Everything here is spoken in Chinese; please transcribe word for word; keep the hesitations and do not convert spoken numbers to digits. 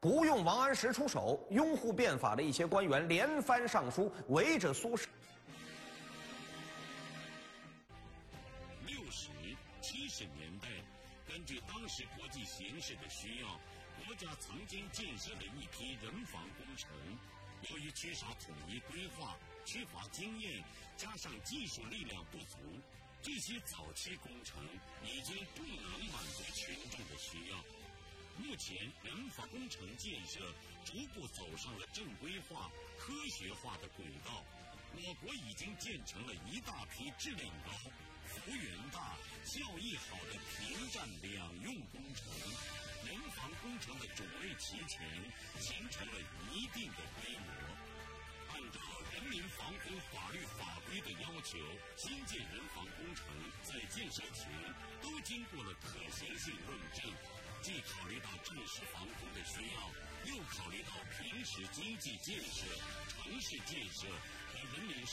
不用王安石出手，拥护变法的一些官员连番上书，围着苏轼。 六十、七十年代，根据当时国际形势的需要，国家曾经建设了一批人防工程。由于缺少统一规划、缺乏经验，加上技术力量不足，这些早期工程已经不能满足群众的需要。目前，人防工程建设逐步走上了正规化、科学化的轨道。我国已经建成了一大批质量高、幅员大、效益好的平战两用工程。人防工程的种类齐全，形成了一定的规模。按照人民防空法律法规的要求，新建人防工程在建设前都经过了可行性论证，既考虑到正式防空的需要，又考虑到平时经济建设、城市建设和人民